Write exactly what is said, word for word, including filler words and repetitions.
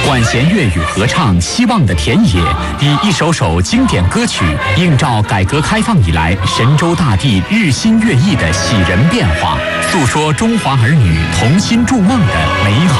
管弦乐与合唱《希望的田野》，以一首首经典歌曲映照改革开放以来神州大地日新月异的喜人变化，诉说中华儿女同心筑梦的美好。